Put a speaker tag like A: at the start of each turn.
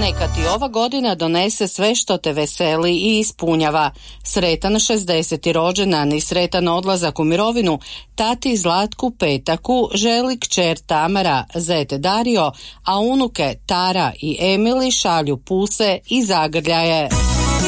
A: Neka ti ova godina donese sve što te veseli i ispunjava. Sretan 60. rođendan i sretan odlazak u mirovinu tati Zlatku Petaku želi kćer Tamara, zet Dario, a unuke Tara i Emili šalju pulse i zagrljaje.